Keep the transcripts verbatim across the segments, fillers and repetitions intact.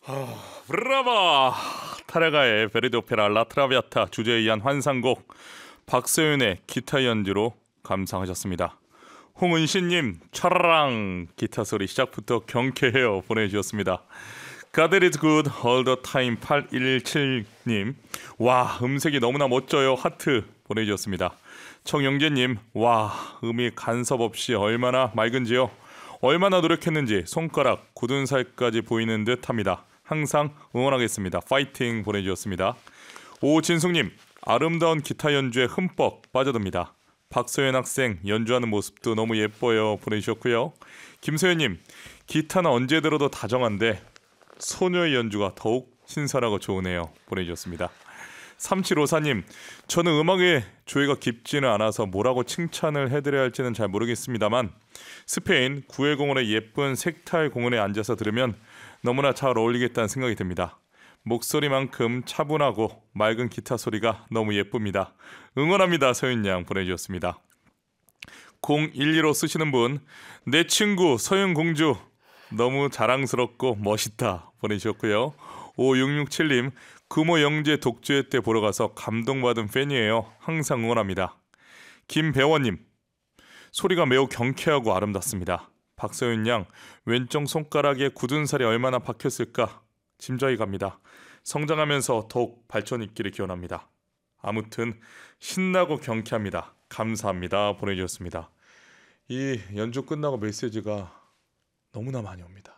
브라바! 타라가의 베르디 오페라 라트라비아타 주제에 의한 환상곡 박서윤의 기타 연주로 감상하셨습니다. 홍은신님 차라랑 기타 소리 시작부터 경쾌해요 보내주셨습니다. God is good all the time 팔일일칠님 와 음색이 너무나 멋져요 하트 보내주셨습니다. 청영재님 와 음이 간섭 없이 얼마나 맑은지요. 얼마나 노력했는지 손가락 굳은 살까지 보이는 듯합니다. 항상 응원하겠습니다. 파이팅 보내주셨습니다. 오진숙님 아름다운 기타 연주에 흠뻑 빠져듭니다. 박소연 학생 연주하는 모습도 너무 예뻐요 보내주셨고요. 김소연님 기타는 언제 들어도 다정한데 소녀의 연주가 더욱 신선하고 좋으네요 보내주셨습니다. 삼칠오사님 저는 음악의 조예가 깊지는 않아서 뭐라고 칭찬을 해드려야 할지는 잘 모르겠습니다만 스페인 구해공원의 예쁜 색탈 공원에 앉아서 들으면 너무나 잘 어울리겠다는 생각이 듭니다. 목소리만큼 차분하고 맑은 기타 소리가 너무 예쁩니다. 응원합니다. 서윤양 보내주셨습니다. 공일이로 쓰시는 분 내 친구 서윤공주 너무 자랑스럽고 멋있다 보내주셨고요. 오육육칠님 금호 영재 독주회 때 보러 가서 감동받은 팬이에요. 항상 응원합니다. 김배원님 소리가 매우 경쾌하고 아름답습니다. 박서윤 양 왼쪽 손가락에 굳은 살이 얼마나 박혔을까 짐작이 갑니다. 성장하면서 더욱 발전 있기를 기원합니다. 아무튼 신나고 경쾌합니다. 감사합니다 보내주셨습니다. 이 연주 끝나고 메시지가 너무나 많이 옵니다.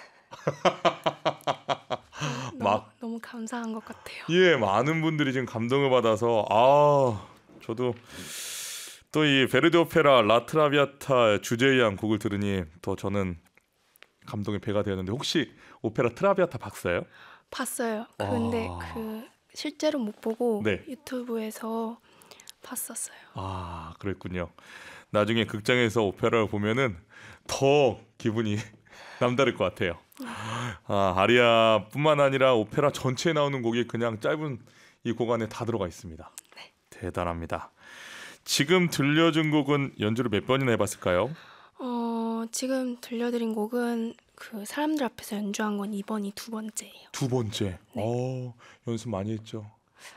너무, 막, 너무 감사한 것 같아요. 예, 많은 분들이 지금 감동을 받아서 아 저도 또 이 베르디 오페라 라트라비아타 주제에 의한 곡을 들으니 더 저는 감동의 배가 되었는데 혹시 오페라 트라비아타 봤어요? 봤어요. 근데 아. 그 실제로 못 보고 네. 유튜브에서 봤었어요. 아 그랬군요. 나중에 극장에서 오페라를 보면은 더 기분이 남다를 것 같아요. 아 아리아뿐만 아니라 오페라 전체에 나오는 곡이 그냥 짧은 이 곡 안에 다 들어가 있습니다. 네. 대단합니다. 지금 들려준 곡은 연주를 몇 번이나 해봤을까요? 어, 지금 들려드린 곡은 그 사람들 앞에서 연주한 건 이번이 두 번째예요. 두 번째. 네. 어, 연습 많이 했죠.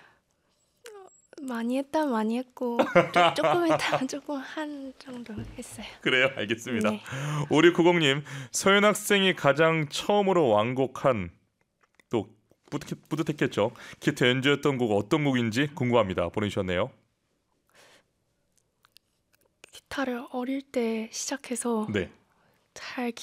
많이 했다 많이 했고 조, 조금 했다 조금 한 정도 했어요. 그래요, 알겠습니다. 네. 오리구공님 서현 학생이 가장 처음으로 완곡한 또 뿌듯, 뿌듯했겠죠. 기타 연주했던 곡 어떤 곡인지 궁금합니다. 보내주셨네요. 기타를 어릴 때 시작해서 네. 잘